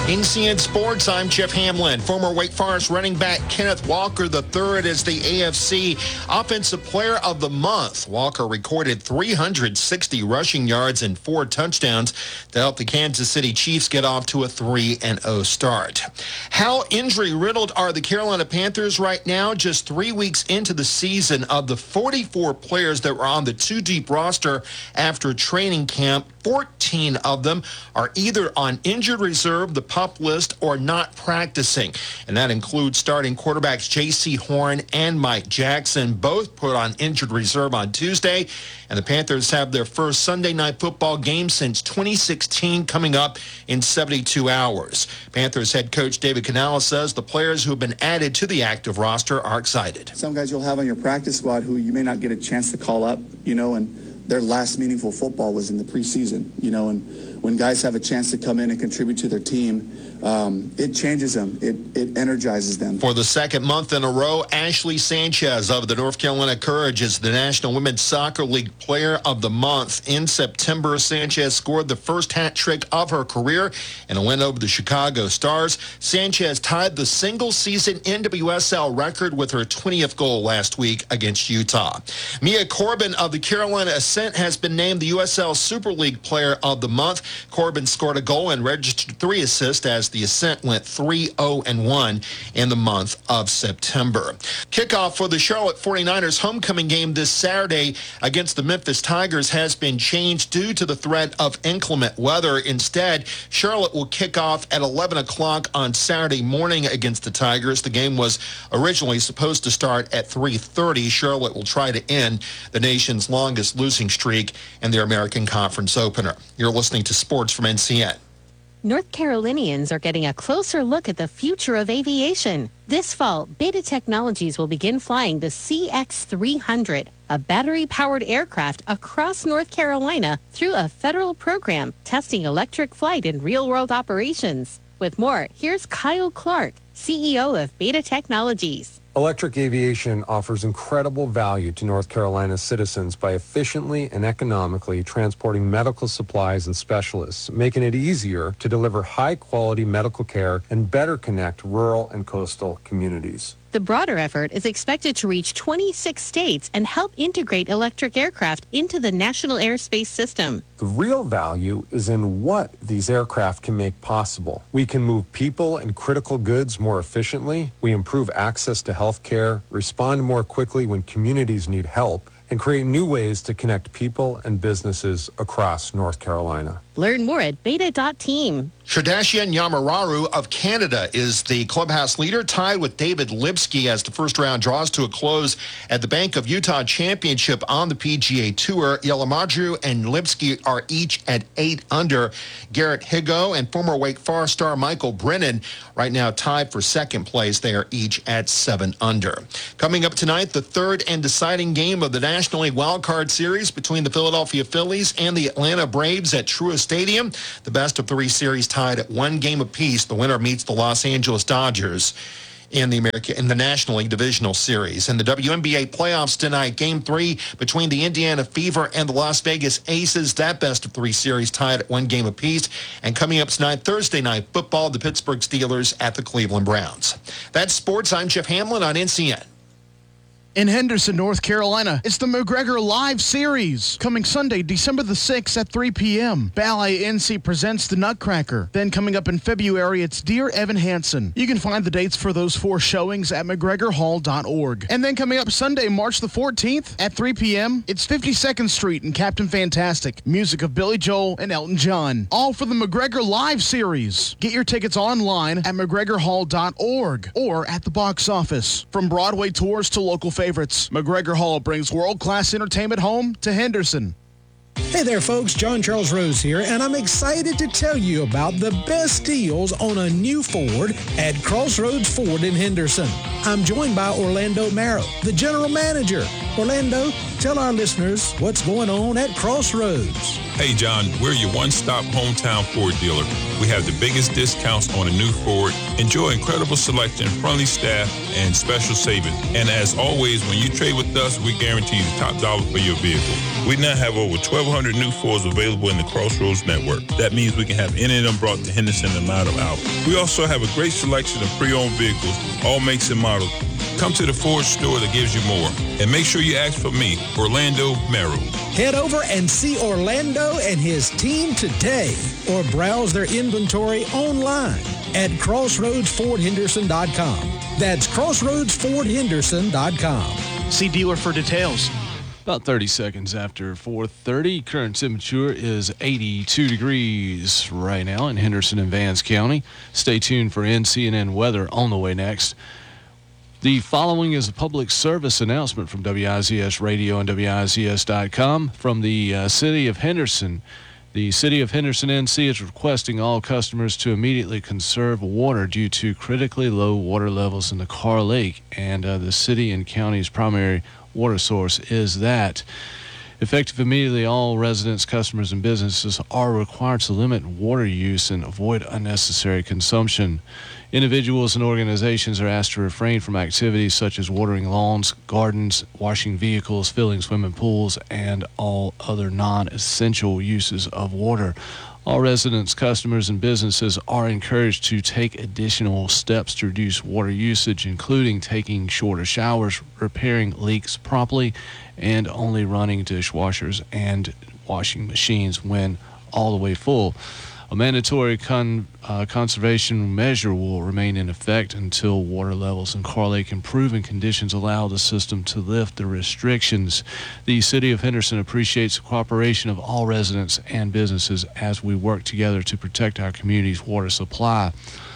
In CN Sports, I'm Jeff Hamlin. Former Wake Forest running back Kenneth Walker III is the AFC Offensive Player of the Month. Walker recorded 360 rushing yards and 4 touchdowns to help the Kansas City Chiefs get off to a 3-0 start. How injury-riddled are the Carolina Panthers right now? Just 3 weeks into the season, of the 44 players that were on the 2-deep roster after training camp, 14 of them are either on injured reserve, the PUP list, or not practicing. And that includes starting quarterbacks J.C. Horn and Mike Jackson, both put on injured reserve on Tuesday. And the Panthers have their first Sunday night football game since 2016 coming up in 72 hours. Panthers head coach David Canales says the players who have been added to the active roster are excited. Some guys you'll have on your practice squad who you may not get a chance to call up, and their last meaningful football was in the preseason, and when guys have a chance to come in and contribute to their team, it changes them. It energizes them. For the second month in a row, Ashley Sanchez of the North Carolina Courage is the National Women's Soccer League Player of the Month. In September, Sanchez scored the first hat trick of her career in a win over the Chicago Stars. Sanchez tied the single-season NWSL record with her 20th goal last week against Utah. Mia Corbin of the Carolina Ascent has been named the USL Super League Player of the Month. Corbin scored a goal and registered 3 assists as the Ascent went 3-0-1 in the month of September. Kickoff for the Charlotte 49ers homecoming game this Saturday against the Memphis Tigers has been changed due to the threat of inclement weather. Instead, Charlotte will kick off at 11 o'clock on Saturday morning against the Tigers. The game was originally supposed to start at 3:30. Charlotte will try to end the nation's longest losing streak in their American Conference opener. You're listening to Sports from NCN. North Carolinians are getting a closer look at the future of aviation. This fall, Beta Technologies will begin flying the CX-300, a battery-powered aircraft across North Carolina through a federal program testing electric flight in real-world operations. With more, here's Kyle Clark, CEO of Beta Technologies. Electric aviation offers incredible value to North Carolina's citizens by efficiently and economically transporting medical supplies and specialists, making it easier to deliver high-quality medical care and better connect rural and coastal communities. The broader effort is expected to reach 26 states and help integrate electric aircraft into the national airspace system. The real value is in what these aircraft can make possible. We can move people and critical goods more efficiently. We improve access to health care, respond more quickly when communities need help, and create new ways to connect people and businesses across North Carolina. Learn more at beta.team. Shardashian Yamararu of Canada is the clubhouse leader, tied with David Lipsky as the first round draws to a close at the Bank of Utah Championship on the PGA Tour. Yamararu and Lipsky are each at 8 under. Garrett Higo and former Wake Forest star Michael Brennan right now tied for second place. They are each at 7 under. Coming up tonight, the third and deciding game of the National League Wildcard Series between the Philadelphia Phillies and the Atlanta Braves at Truist Stadium. The best of 3 series tied at 1 game apiece. The winner meets the Los Angeles Dodgers in the National League Divisional Series. In the WNBA playoffs tonight, Game 3 between the Indiana Fever and the Las Vegas Aces. That best of 3 series tied at 1 game apiece. And coming up tonight, Thursday night football, the Pittsburgh Steelers at the Cleveland Browns. That's sports. I'm Jeff Hamlin on NCN. In Henderson, North Carolina, it's the McGregor Live Series. Coming Sunday, December the 6th at 3 p.m. Ballet NC presents The Nutcracker. Then coming up in February, it's Dear Evan Hansen. You can find the dates for those 4 showings at McGregorHall.org. And then coming up Sunday, March the 14th at 3 p.m., it's 52nd Street and Captain Fantastic. Music of Billy Joel and Elton John. All for the McGregor Live Series. Get your tickets online at McGregorHall.org or at the box office. From Broadway tours to local favorites, McGregor Hall brings world-class entertainment home to Henderson. Hey there, folks. John Charles Rose here, and I'm excited to tell you about the best deals on a new Ford at Crossroads Ford in Henderson. I'm joined by Orlando Marrow, the general manager. Orlando, tell our listeners what's going on at Crossroads. Hey, John, we're your one-stop hometown Ford dealer. We have the biggest discounts on a new Ford. Enjoy incredible selection, friendly staff, and special savings. And as always, when you trade with us, we guarantee the top dollar for your vehicle. We now have over 1,200 new Fords available in the Crossroads network. That means we can have any of them brought to Henderson in a matter of hours. We also have a great selection of pre-owned vehicles, all makes and models. Come to the Ford store that gives you more. And make sure you ask for me, Orlando Merrill. Head over and see Orlando and his team today, or browse their inventory online at CrossroadsFordHenderson.com. That's CrossroadsFordHenderson.com. See dealer for details. About 30 seconds after 4:30, current temperature is 82 degrees right now in Henderson and Vance County. Stay tuned for NCNN weather on the way next. The following is a public service announcement from WIZS Radio and WIZS.com from the City of Henderson. The City of Henderson, NC is requesting all customers to immediately conserve water due to critically low water levels in the Carr Lake, and the city and county's primary water source is that. Effective immediately, all residents, customers, and businesses are required to limit water use and avoid unnecessary consumption. Individuals and organizations are asked to refrain from activities such as watering lawns, gardens, washing vehicles, filling swimming pools, and all other non-essential uses of water. All residents, customers, and businesses are encouraged to take additional steps to reduce water usage, including taking shorter showers, repairing leaks promptly, and only running dishwashers and washing machines when all the way full. A mandatory conservation measure will remain in effect until water levels in Carr Lake improve and conditions allow the system to lift the restrictions. The City of Henderson appreciates the cooperation of all residents and businesses as we work together to protect our community's water supply.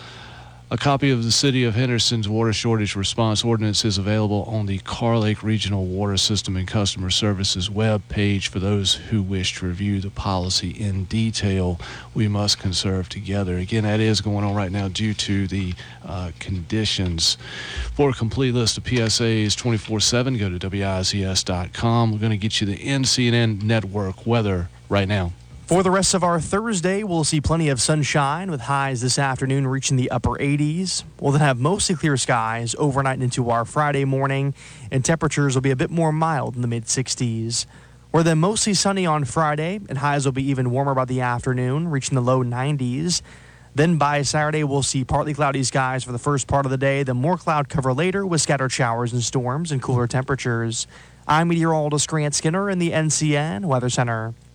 A copy of the City of Henderson's Water Shortage Response Ordinance is available on the Carr Lake Regional Water System and Customer Services web page for those who wish to review the policy in detail. We must conserve together. Again, that is going on right now due to the conditions. For a complete list of PSAs 24/7, go to WIZS.com. We're going to get you the NCNN Network weather right now. For the rest of our Thursday, we'll see plenty of sunshine with highs this afternoon reaching the upper 80s. We'll then have mostly clear skies overnight into our Friday morning, and temperatures will be a bit more mild in the mid-60s. We're then mostly sunny on Friday, and highs will be even warmer by the afternoon, reaching the low 90s. Then by Saturday, we'll see partly cloudy skies for the first part of the day, then more cloud cover later with scattered showers and storms and cooler temperatures. I'm meteorologist Grant Skinner in the NCN Weather Center.